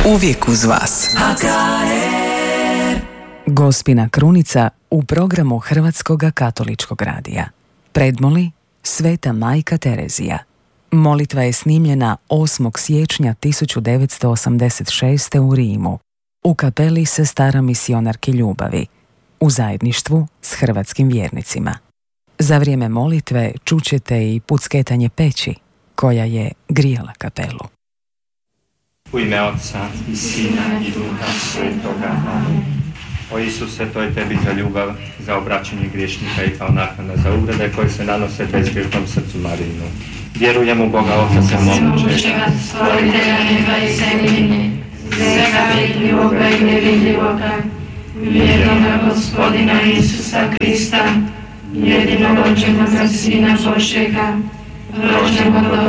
Uvijek uz vas. Gospina krunica u programu Hrvatskog katoličkog radija. Predmoli Sveta majka Terezija. Molitva je snimljena 8. siječnja 1986. u Rimu, u kapeli Sestara misionarke ljubavi, u zajedništvu s hrvatskim vjernicima. Za vrijeme molitve čućete i pucketanje peći, koja je grijala kapelu. U ime Otca i Sina i Duha Svetoga. Amen. O Isuse, to je tebi za ljubav, za obraćanje griješnika i kao naknada za uvrede koje se nanose bezgrešnom srcu Marinu. Vjerujem u Boga Oca Svemogućega, stvoritelja neba i zemlje, svega vidljivoga i nevidljivoga, vjernoga Gospodina Isusa Krista, jedinorođenoga Sina Božjega, rođenog od